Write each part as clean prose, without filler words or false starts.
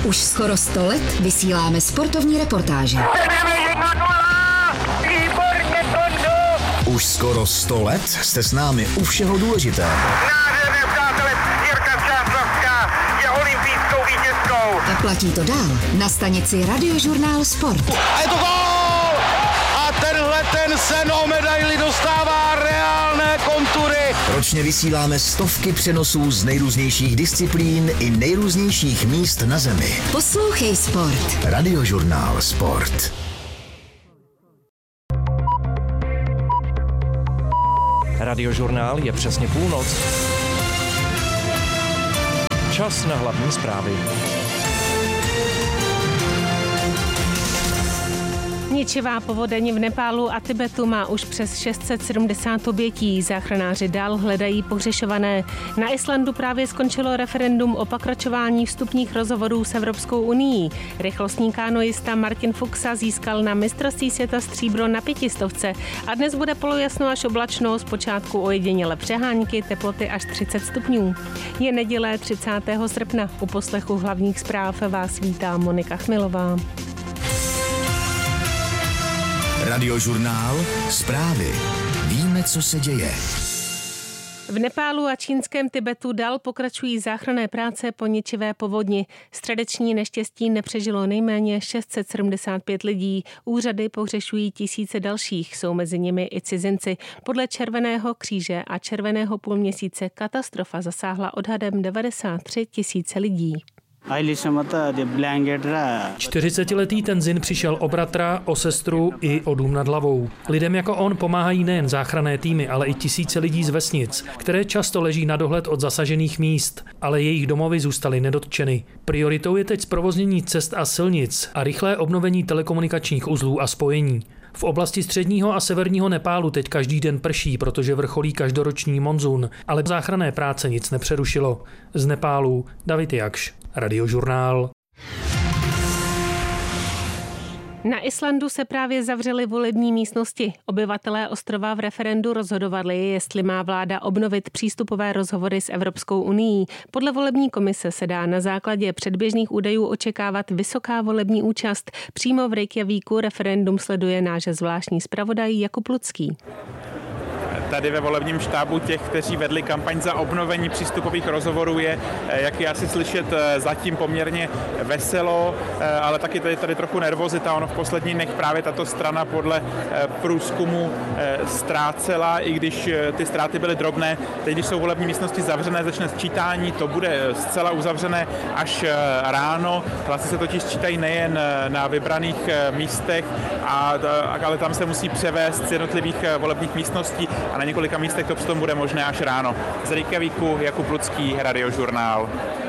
Už skoro 100 let vysíláme sportovní reportáže. Už skoro 100 let jste s námi u všeho důležitého. Nádherné přátelé, Jirka Čáslavská je olympijskou vítězkou. A platí to dál na stanici Radiožurnál Sport. A je to gól! A ten sen o medaili dostává reálné kontury. Ročně vysíláme stovky přenosů z nejrůznějších disciplín i nejrůznějších míst na zemi. Poslouchej sport. Radiožurnál Sport. Radiožurnál je přesně půlnoc. Čas na hlavní zprávy. Ničivá povodeň v Nepálu a Tibetu má už přes 670 obětí. Záchranáři dál hledají pohřešované. Na Islandu právě skončilo referendum o pokračování vstupních rozhovorů s Evropskou unií. Rychlostní kánoista Martin Fuxa získal na mistrovství světa stříbro na 500 a dnes bude polojasno až oblačno, zpočátku ojediněle přehánky, teploty až 30 stupňů. Je neděle 30. srpna. U poslechu hlavních zpráv vás vítá Monika Chmilová. Radiožurnál Zprávy. Víme, co se děje. V Nepálu a čínském Tibetu dál pokračují záchranné práce po ničivé povodni. Středeční neštěstí nepřežilo nejméně 675 lidí. Úřady pohřešují tisíce dalších, jsou mezi nimi i cizinci. Podle Červeného kříže a Červeného půlměsíce katastrofa zasáhla odhadem 93 tisíce lidí. 40letý Tenzin přišel o bratra, o sestru i o dům nad hlavou. Lidem jako on pomáhají nejen záchranné týmy, ale i tisíce lidí z vesnic, které často leží na dohled od zasažených míst, ale jejich domovy zůstaly nedotčeny. Prioritou je teď zprovoznění cest a silnic a rychlé obnovení telekomunikačních uzlů a spojení. V oblasti středního a severního Nepálu teď každý den prší, protože vrcholí každoroční monzun, ale záchranné práce nic nepřerušilo. Z Nepálu David Jakš, Radiožurnál. Na Islandu se právě zavřely volební místnosti. Obyvatelé ostrova v referendu rozhodovali, jestli má vláda obnovit přístupové rozhovory s Evropskou unií. Podle volební komise se dá na základě předběžných údajů očekávat vysoká volební účast. Přímo v Reykjavíku referendum sleduje náš zvláštní zpravodaj Jakub Lucký. Tady ve volebním štábu těch, kteří vedli kampaň za obnovení přístupových rozhovorů, je, jak je asi slyšet, zatím poměrně veselo, ale taky tady trochu nervozita. Ono v posledních dnech právě tato strana podle průzkumu ztrácela, i když ty ztráty byly drobné. Teď, když jsou volební místnosti zavřené, začne sčítání, to bude zcela uzavřené až ráno. Hlasy se totiž sčítají nejen na vybraných místech, ale tam se musí převést z jednotlivých volebních místností a na několika místech to potom bude možné až ráno. Z Reykjavíku Jakub Lucký, Radiožurnál.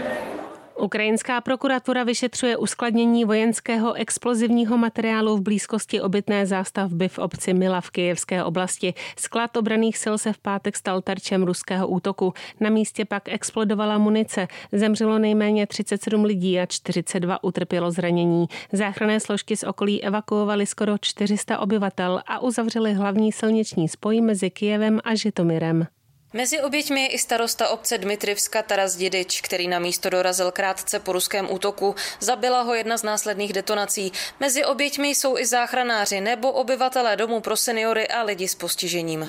Ukrajinská prokuratura vyšetřuje uskladnění vojenského explozivního materiálu v blízkosti obytné zástavby v obci Mila v Kyjevské oblasti. Sklad obranných sil se v pátek stal terčem ruského útoku. Na místě pak explodovala munice. Zemřelo nejméně 37 lidí a 42 utrpělo zranění. Záchranné složky z okolí evakuovaly skoro 400 obyvatel a uzavřely hlavní silniční spoj mezi Kyjevem a Žitomyrem. Mezi oběťmi je i starosta obce Dmitrivska Taras Dědič, který na místo dorazil krátce po ruském útoku. Zabila ho jedna z následných detonací. Mezi oběťmi jsou i záchranáři nebo obyvatelé domů pro seniory a lidi s postižením.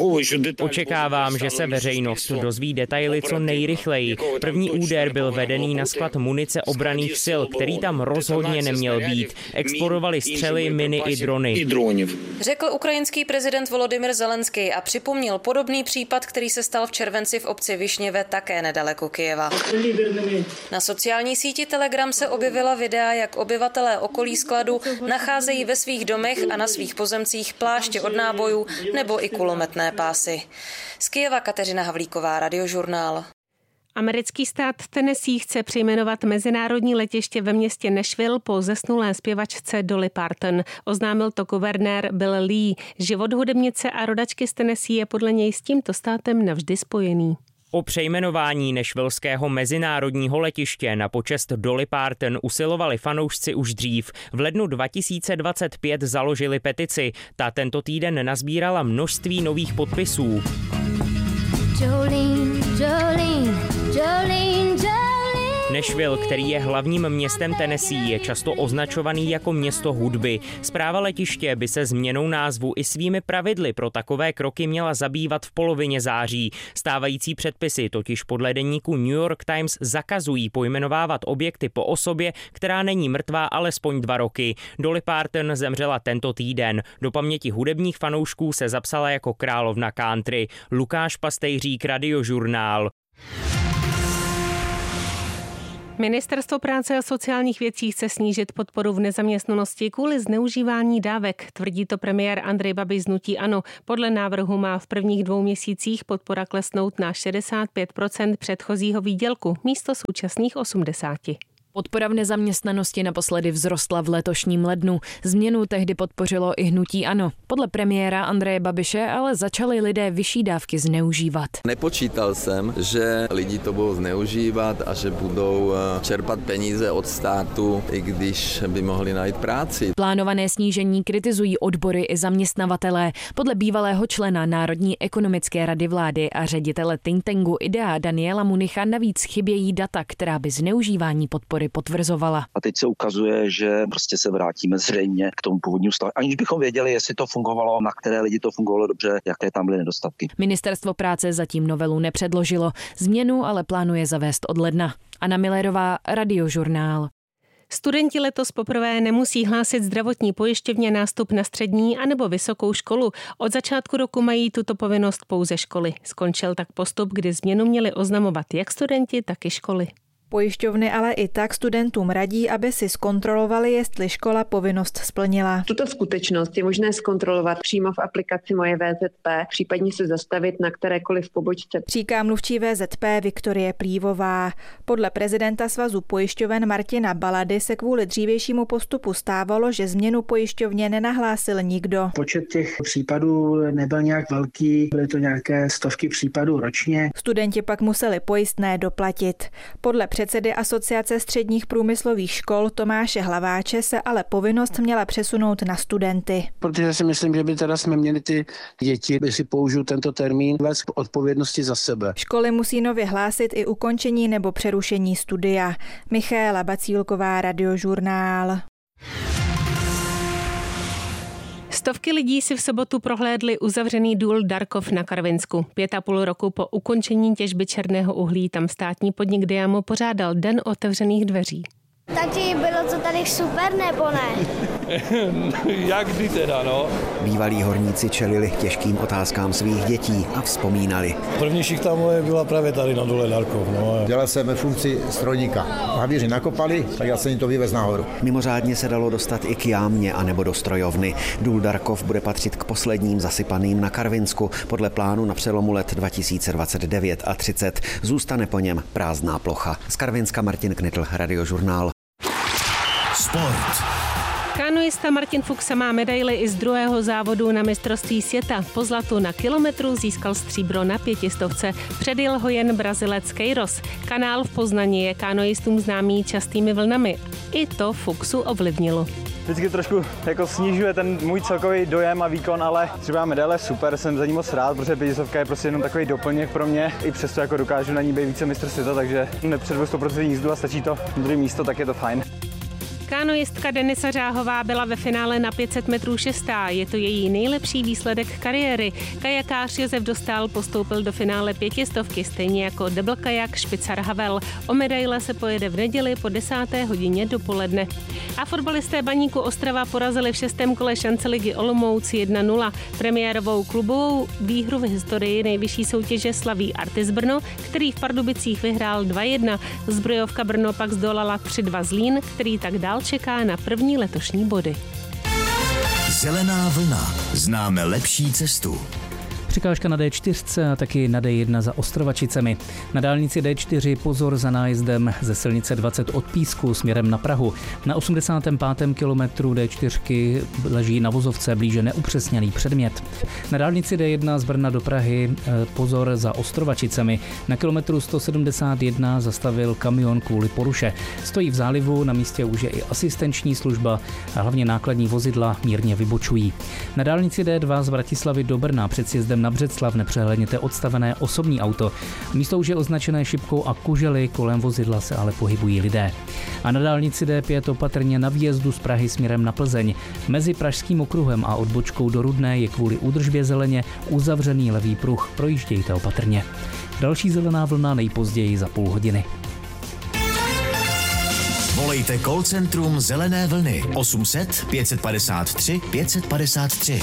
Očekávám, že se veřejnost dozví detaily co nejrychleji. První úder byl vedený na sklad munice obranných sil, který tam rozhodně neměl být. Explodovaly střely, miny i drony. Řekl ukrajinský prezident Volodymyr Zelenský a připomněl podobný případ, který se stal v červenci v obci Višněve, také nedaleko Kyjeva. Na sociální síti Telegram se objevila videa, jak obyvatelé okolí skladu nacházejí ve svých domech a na svých pozemcích pláště od nábojů nebo i kulometné pásy. Z Kyjeva Kateřina Havlíková, Radiožurnál. Americký stát Tennessee chce přejmenovat mezinárodní letiště ve městě Nashville po zesnulé zpěvačce Dolly Parton. Oznámil to guvernér Bill Lee. Život hudebnice a rodačky z Tennessee je podle něj s tímto státem navždy spojený. O přejmenování nešvilského mezinárodního letiště na počest Dolly Parton usilovali fanoušci už dřív. V lednu 2025 založili petici. Ta tento týden nazbírala množství nových podpisů. Jolene, Jolene, Jolene, Jolene. Nashville, který je hlavním městem Tennessee, je často označovaný jako město hudby. Správa letiště by se změnou názvu i svými pravidly pro takové kroky měla zabývat v polovině září. Stávající předpisy totiž podle deníku New York Times zakazují pojmenovávat objekty po osobě, která není mrtvá alespoň 2 roky. Dolly Parton zemřela tento týden. Do paměti hudebních fanoušků se zapsala jako královna country. Lukáš Pastejřík, Radiožurnál. Ministerstvo práce a sociálních věcí chce snížit podporu v nezaměstnanosti kvůli zneužívání dávek, tvrdí to premiér Andrej Babiš z hnutí ANO. Podle návrhu má v prvních 2 měsících podpora klesnout na 65% předchozího výdělku místo současných 80%. Podpora v nezaměstnanosti naposledy vzrostla v letošním lednu. Změnu tehdy podpořilo i hnutí ANO. Podle premiéra Andreje Babiše ale začali lidé vyšší dávky zneužívat. Nepočítal jsem, že lidi to budou zneužívat a že budou čerpat peníze od státu, i když by mohli najít práci. Plánované snížení kritizují odbory i zaměstnavatelé. Podle bývalého člena Národní ekonomické rady vlády a ředitele think tanku IDEA Daniela Municha navíc chybějí data, která by zneužívání podpory potvrzovala. A teď se ukazuje, že prostě se vrátíme zřejmě k tomu původnímu stavu, aniž bychom věděli, jestli to fungovalo, na které lidi to fungovalo dobře, jaké tam byly nedostatky. Ministerstvo práce zatím novelu nepředložilo, změnu ale plánuje zavést od ledna. Anna Millerová, Radiožurnál. Studenti letos poprvé nemusí hlásit zdravotní pojišťovně nástup na střední anebo vysokou školu. Od začátku roku mají tuto povinnost pouze školy. Skončil tak postup, kdy změnu měli oznamovat jak studenti, tak i školy. Pojišťovny ale i tak studentům radí, aby si zkontrolovali, jestli škola povinnost splnila. Tuto skutečnost je možné zkontrolovat přímo v aplikaci Moje VZP, případně se zastavit na kterékoliv pobočce. Říká mluvčí VZP Viktorie Plívová. Podle prezidenta Svazu pojišťoven Martina Balady se kvůli dřívějšímu postupu stávalo, že změnu pojišťovně nenahlásil nikdo. Počet těch případů nebyl nějak velký, byly to nějaké stovky případů ročně. Studenti pak museli pojistné doplatit. Podle předsedy Asociace středních průmyslových škol Tomáše Hlaváče se ale povinnost měla přesunout na studenty. Protože si myslím, že by teda jsme měli ty děti, by si použil tento termín, vést k odpovědnosti za sebe. Školy musí nově hlásit i ukončení nebo přerušení studia. Michaela Bacílková, Radiožurnál. Stovky lidí si v sobotu prohlédli uzavřený důl Darkov na Karvinsku. 5,5 roku po ukončení těžby černého uhlí tam státní podnik Diamo pořádal Den otevřených dveří. Takže bylo to tady super, nebo ne? Jak kdy teda, no? Bývalí horníci čelili těžkým otázkám svých dětí a vzpomínali. První šichta moje byla právě tady na dole Darkov. No. Dělal jsem ve funkci strojníka. Havíři nakopali, tak já jsem jim to vyvez nahoru. Mimořádně se dalo dostat i k jámě anebo do strojovny. Důl Darkov bude patřit k posledním zasypaným na Karvinsku. Podle plánu na přelomu let 2029 a 30 zůstane po něm prázdná plocha. Z Karvinska Martin Knitl, Radiožurnál. Sport. Kanoista Martin Fuchs má medaili i z druhého závodu na mistrovství světa. Po zlatu na kilometru získal stříbro na 500. Předjel ho jen Brazilec Queiroz. Kanál v Poznani je kanoistům známý častými vlnami. I to Fuchsu ovlivnilo. Vždycky trošku jako snižuje ten můj celkový dojem a výkon, ale třeba medaile super, jsem za ní moc rád, protože 500 je prostě jenom takový doplněk pro mě. I přesto jako dokážu na ní být více mistr světa, takže nepředvedu 100% jízdu a stačí to druhé místo, tak je to fajn. Kanoistka Denisa Řáhová byla ve finále na 500 metrů 6. Je to její nejlepší výsledek kariéry. Kajakář Josef Dostál postoupil do finále 500, stejně jako double kajak Špicar Havel. O medaile se pojede v neděli po 10. hodině dopoledne. A fotbalisté Baníku Ostrava porazili v 6. kole šance ligy Olomouc 1-0. Premiérovou klubovou výhru v historii nejvyšší soutěže slaví Artis Brno, který v Pardubicích vyhrál 2-1. Zbrojovka Brno pak zdolala 3-2 Zlín, který tak dál čeká na první letošní body. Zelená vlna. Známe lepší cestu. Překážka na D4 a taky na D1 za Ostrovačicemi. Na dálnici D4 pozor za nájezdem ze silnice 20 od Písku směrem na Prahu. Na 85. kilometru D4 leží na vozovce blíže neupřesněný předmět. Na dálnici D1 z Brna do Prahy pozor za Ostrovačicemi. Na kilometru 171 zastavil kamion kvůli poruše. Stojí v zálivu, na místě už je i asistenční služba a hlavně nákladní vozidla mírně vybočují. Na dálnici D2 z Bratislavy do Brna před sjezdem úhylem na Břeclav nepřehledněte odstavené osobní auto. Místo už je označené šipkou a kužely, kolem vozidla se ale pohybují lidé. A na dálnici D5 opatrně na výjezdu z Prahy směrem na Plzeň. Mezi Pražským okruhem a odbočkou do Rudné je kvůli údržbě zeleně uzavřený levý pruh. Projíždějte opatrně. Další zelená vlna nejpozději za půl hodiny. Volejte call centrum Zelené vlny 800 553 553.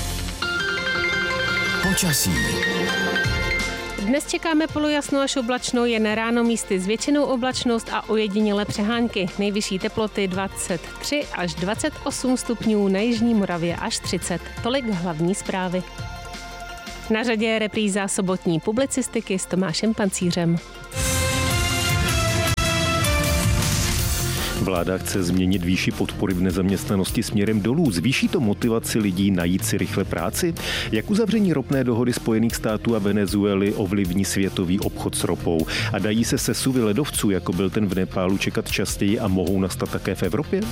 Počasí. Dnes čekáme polojasno až oblačno, jen ráno místy s většinou oblačnost a ojedinělé přehánky. Nejvyšší teploty 23 až 28 stupňů, na jižní Moravě až 30. Tolik hlavní zprávy. Na řadě je repríza sobotní publicistiky s Tomášem Pancířem. Vláda chce změnit výši podpory v nezaměstnanosti směrem dolů. Zvýší to motivaci lidí najít si rychle práci? Jak uzavření ropné dohody Spojených států a Venezuely ovlivní světový obchod s ropou? A dají se sesuvy ledovců, jako byl ten v Nepálu, čekat častěji a mohou nastat také v Evropě?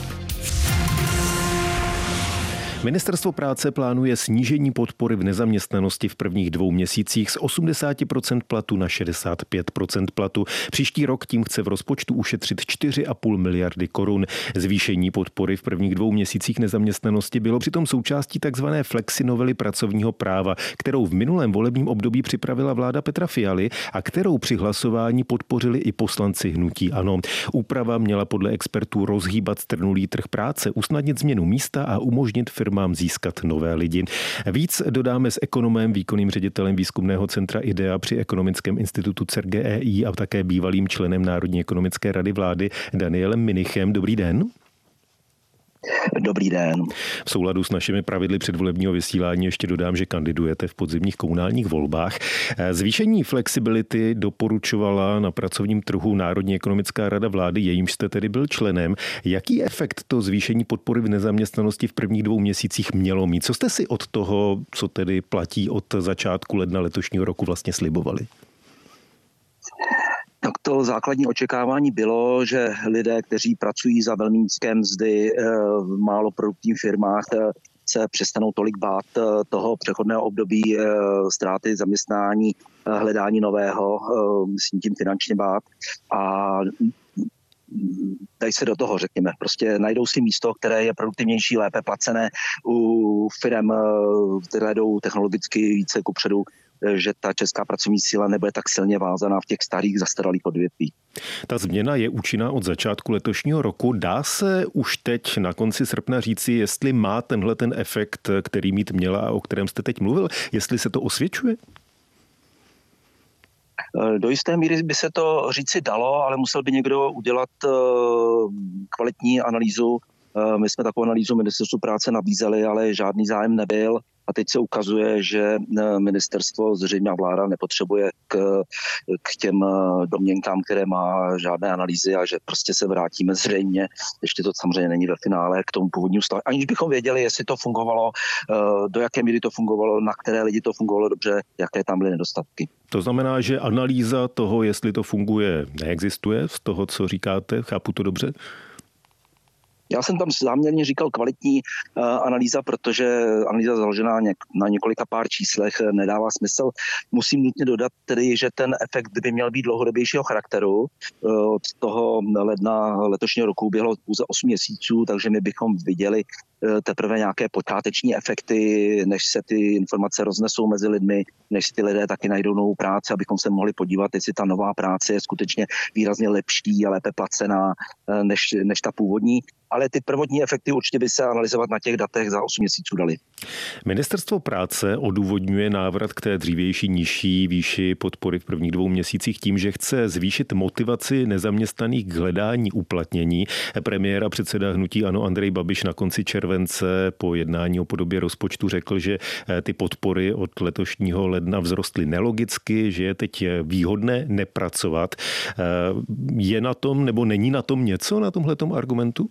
Ministerstvo práce plánuje snížení podpory v nezaměstnanosti v prvních 2 měsících z 80% platu na 65% platu. Příští rok tím chce v rozpočtu ušetřit 4,5 miliardy korun. Zvýšení podpory v prvních 2 měsících nezaměstnanosti bylo přitom součástí takzvané flexinovely pracovního práva, kterou v minulém volebním období připravila vláda Petra Fialy a kterou při hlasování podpořili i poslanci hnutí ANO. Úprava měla podle expertů rozhýbat strnulý trh práce, usnadnit změnu místa a umožnit firmám získat nové lidi. Víc dodáme s ekonomem, výkonným ředitelem výzkumného centra IDEA při Ekonomickém institutu CERGEI a také bývalým členem Národní ekonomické rady vlády Danielem Münichem. Dobrý den. Dobrý den. V souladu s našimi pravidly předvolebního vysílání ještě dodám, že kandidujete v podzimních komunálních volbách. Zvýšení flexibility doporučovala na pracovním trhu Národní ekonomická rada vlády, jejímž jste tedy byl členem. Jaký efekt to zvýšení podpory v nezaměstnanosti v prvních 2 měsících mělo mít? Co jste si od toho, co tedy platí od začátku ledna letošního roku, vlastně slibovali? Tak to základní očekávání bylo, že lidé, kteří pracují za velmi nízké mzdy v málo produktivních firmách, se přestanou tolik bát toho přechodného období ztráty zaměstnání, hledání nového, myslím tím finančně bát a dají se do toho, řekněme. Prostě najdou si místo, které je produktivnější, lépe placené u firem, které jdou technologicky více kupředu, že ta česká pracovní síla nebude tak silně vázaná v těch starých zastaralých odvětví. Ta změna je účinná od začátku letošního roku. Dá se už teď na konci srpna říci, jestli má tenhle ten efekt, který mít měla a o kterém jste teď mluvil, jestli se to osvědčuje? Do jisté míry by se to říci dalo, ale musel by někdo udělat kvalitní analýzu. My jsme takovou analýzu Ministerstvu práce nabízeli, ale žádný zájem nebyl. A teď se ukazuje, že ministerstvo, zřejmě vláda nepotřebuje k těm domněnkám, které má, žádné analýzy a že prostě se vrátíme zřejmě, ještě to samozřejmě není ve finále, k tomu původnímu stavu. Aniž bychom věděli, jestli to fungovalo, do jaké míry to fungovalo, na které lidi to fungovalo dobře, jaké tam byly nedostatky. To znamená, že analýza toho, jestli to funguje, neexistuje z toho, co říkáte, chápu to dobře? Já jsem tam záměrně říkal kvalitní analýza, protože analýza založená na několika pár číslech nedává smysl. Musím nutně dodat tedy, že ten efekt by měl být dlouhodobějšího charakteru. Od toho ledna letošního roku uběhlo pouze 8 měsíců, takže my bychom viděli teprve nějaké počáteční efekty, než se ty informace roznesou mezi lidmi, než si ty lidé taky najdou novou práci, abychom se mohli podívat, jestli ta nová práce je skutečně výrazně lepší a lépe placená než ta původní. Ale ty prvotní efekty určitě by se analyzovat na těch datech za 8 měsíců dali. Ministerstvo práce odůvodňuje návrat k té dřívější nižší výši podpory v prvních 2 měsících tím, že chce zvýšit motivaci nezaměstnaných k hledání uplatnění. Premiér a předseda hnutí ANO Andrej Babiš na konci července po jednání o podobě rozpočtu řekl, že ty podpory od letošního ledna vzrostly nelogicky, že je teď výhodné nepracovat. Je na tom nebo není na tom něco, na tomhletom argumentu?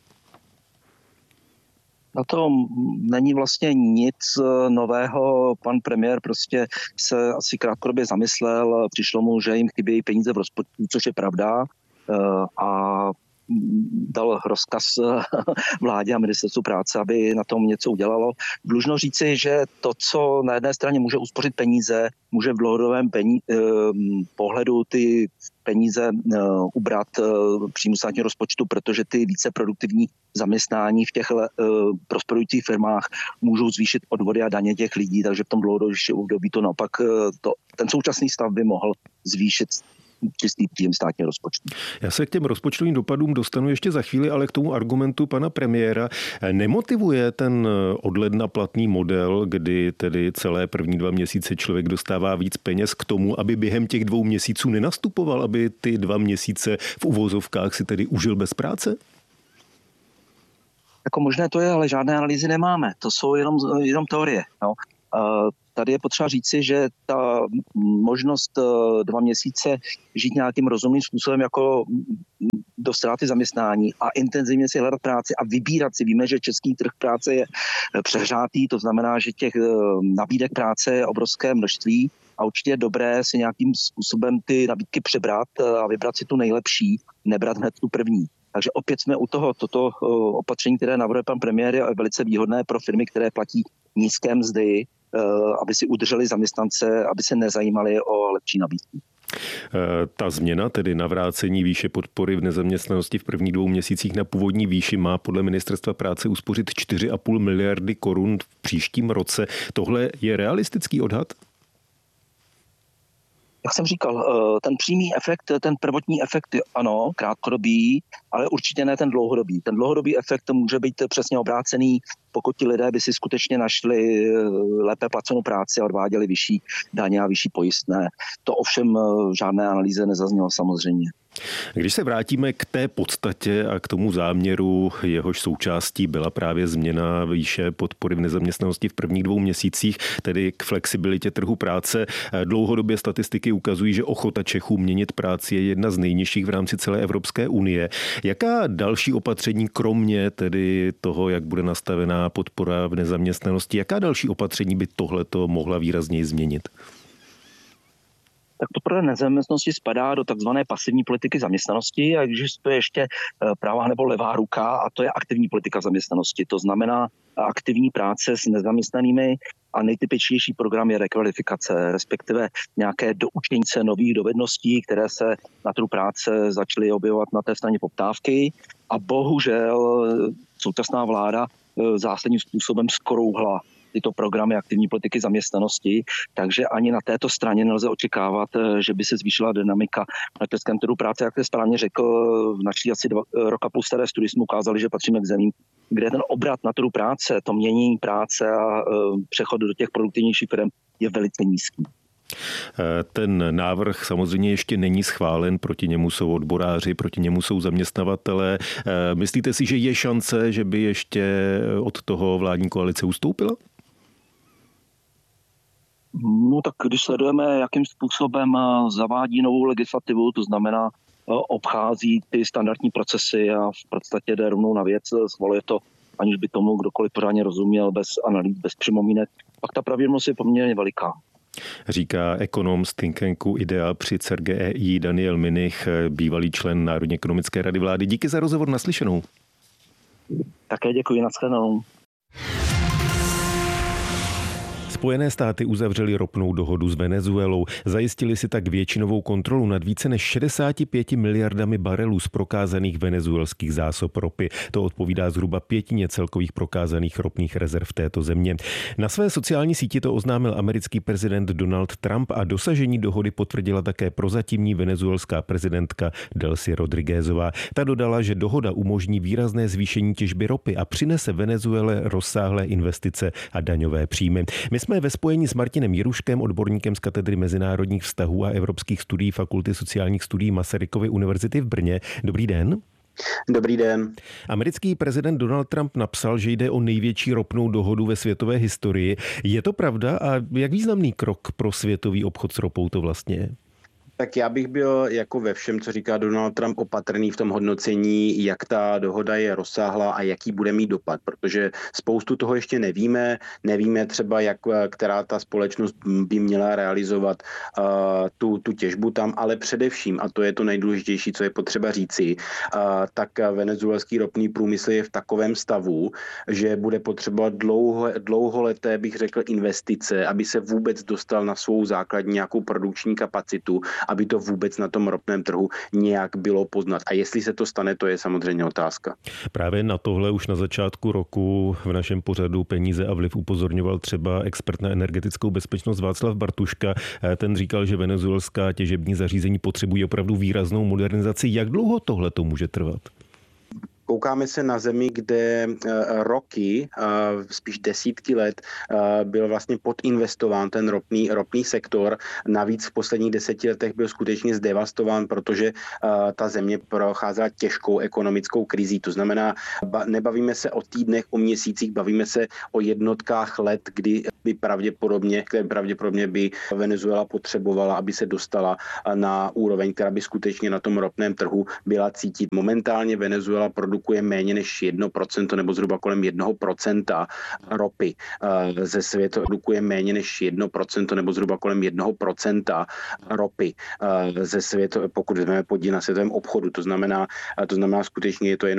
Na tom není vlastně nic nového. Pan premiér prostě se asi krátkodobě zamyslel, přišlo mu, že jim chybějí peníze v rozpočtu, což je pravda. A dal rozkaz vládě a ministerstvu práce, aby na tom něco udělalo. Dlužno říci, že to, co na jedné straně může uspořit peníze, může v dlouhodobém pohledu ty peníze ubrat příjmu státního rozpočtu, protože ty více produktivní zaměstnání v těch prosperujících firmách můžou zvýšit odvody a daně těch lidí, takže v tom dlouhodobějším období to naopak ten současný stav by mohl zvýšit čistý příjem státního rozpočtu. Já se k těm rozpočtovým dopadům dostanu ještě za chvíli, ale k tomu argumentu pana premiéra. Nemotivuje ten od ledna platný model, kdy tedy celé první 2 měsíce člověk dostává víc peněz k tomu, aby během těch 2 měsíců nenastupoval, aby ty 2 měsíce v uvozovkách si tedy užil bez práce? Jako možné to je, ale žádné analýzy nemáme. To jsou jenom teorie. No. Tady je potřeba říci, že ta možnost 2 měsíce žít nějakým rozumným způsobem jako do ztráty zaměstnání a intenzivně si hledat práci a vybírat si. Víme, že český trh práce je přehřátý, to znamená, že těch nabídek práce je obrovské množství a určitě je dobré si nějakým způsobem ty nabídky přebrat a vybrat si tu nejlepší, nebrat hned tu první. Takže opět jsme u toho, toto opatření, které navrhuje pan premiér, je velice výhodné pro firmy, které platí nízké mzdy, aby si udrželi zaměstnance, aby se nezajímali o lepší nabídky. Ta změna, tedy navrácení výše podpory v nezaměstnanosti v prvních 2 měsících na původní výši, má podle Ministerstva práce uspořit 4,5 miliardy korun v příštím roce. Tohle je realistický odhad? Jak jsem říkal, ten přímý efekt, ten prvotní efekt je ano, krátkodobý, ale určitě ne ten dlouhodobý. Ten dlouhodobý efekt může být přesně obrácený, pokud ti lidé by si skutečně našli lépe placenou práci a odváděli vyšší daně a vyšší pojistné. To ovšem žádné analýze nezaznělo samozřejmě. Když se vrátíme k té podstatě a k tomu záměru, jehož součástí byla právě změna výše podpory v nezaměstnanosti v prvních 2 měsících, tedy k flexibilitě trhu práce, dlouhodobě statistiky ukazují, že ochota Čechů měnit práci je jedna z nejnižších v rámci celé Evropské unie. Jaká další opatření, kromě tedy toho, jak bude nastavená podpora v nezaměstnanosti, jaká další opatření by tohleto mohla výrazněji změnit? Tak to pro nezaměstnanosti spadá do takzvané pasivní politiky zaměstnanosti a existuje ještě pravá nebo levá ruka a to je aktivní politika zaměstnanosti. To znamená aktivní práce s nezaměstnanými a nejtypičnější program je rekvalifikace, respektive nějaké doučení se nových dovedností, které se na trhu práce začaly objevovat na té straně poptávky a bohužel současná vláda zásadním způsobem zkrouhla tyto programy aktivní politiky zaměstnanosti, takže ani na této straně nelze očekávat, že by se zvýšila dynamika na českém trhu práce. Jak jste správně řekl, v naší asi 2 roky plus staré studii jsme ukázali, že patříme k zemím, kde ten obrat na trhu práce, to měnění práce a přechod do těch produktivnějších firm je velice nízký. Ten návrh samozřejmě ještě není schválen, proti němu jsou odboráři, proti němu jsou zaměstnavatelé. Myslíte si, že je šance, že by ještě od toho vládní koalice ustoupila? No tak když sledujeme, jakým způsobem zavádí novou legislativu, to znamená obchází ty standardní procesy a v podstatě jde rovnou na věc, schvaluje to, aniž by tomu kdokoliv pořádně rozuměl, bez analýz, bez připomínek, pak ta pravděpodobnost je poměrně veliká. Říká ekonom z think tanku IDEA při CERGEI Daniel Münych, bývalý člen Národní ekonomické rady vlády. Díky za rozhovor, naslyšenou. Také děkuji, nashledanou. Spojené státy uzavřely ropnou dohodu s Venezuelou. Zajistili si tak většinovou kontrolu nad více než 65 miliardami barelů z prokázaných venezuelských zásob ropy. To odpovídá zhruba 1/5 celkových prokázaných ropných rezerv této země. Na své sociální síti to oznámil americký prezident Donald Trump a dosažení dohody potvrdila také prozatímní venezuelská prezidentka Delcy Rodriguezová. Ta dodala, že dohoda umožní výrazné zvýšení těžby ropy a přinese Venezuele rozsáhlé investice a daňové příjmy. My jsme ve spojení s Martinem Jiruškem, odborníkem z katedry mezinárodních vztahů a evropských studií Fakulty sociálních studií Masarykovy univerzity v Brně. Dobrý den. Dobrý den. Americký prezident Donald Trump napsal, že jde o největší ropnou dohodu ve světové historii. Je to pravda a jak významný krok pro světový obchod s ropou to vlastně je? Tak já bych byl jako ve všem, co říká Donald Trump, opatrný v tom hodnocení, jak ta dohoda je rozsáhlá a jaký bude mít dopad, protože spoustu toho ještě nevíme. Nevíme třeba, která ta společnost by měla realizovat tu těžbu tam, ale především, a to je to nejdůležitější, co je potřeba říci, tak venezuelský ropný průmysl je v takovém stavu, že bude potřebovat dlouholeté, bych řekl, investice, aby se vůbec dostal na svou základní nějakou produkční kapacitu, aby to vůbec na tom ropném trhu nějak bylo poznat. A jestli se to stane, to je samozřejmě otázka. Právě na tohle už na začátku roku v našem pořadu Peníze a vliv upozorňoval třeba expert na energetickou bezpečnost Václav Bartuška. Ten říkal, že venezuelská těžební zařízení potřebují opravdu výraznou modernizaci. Jak dlouho tohle to může trvat? Koukáme se na zemi, kde roky, spíš desítky let, byl vlastně podinvestován ten ropný sektor. Navíc v posledních 10 letech byl skutečně zdevastován, protože ta země procházela těžkou ekonomickou krizí. To znamená, nebavíme se o týdnech, o měsících, bavíme se o jednotkách let, kdy by pravděpodobně by Venezuela potřebovala, aby se dostala na úroveň, která by skutečně na tom ropném trhu byla cítit. Momentálně Venezuela produkuje méně než 1% nebo zhruba kolem 1% ropy. Ze světa produkuje méně než 1% nebo zhruba kolem 1% ropy ze světa, pokud vezmeme podíl na světovém obchodu. To znamená skutečně je to jenom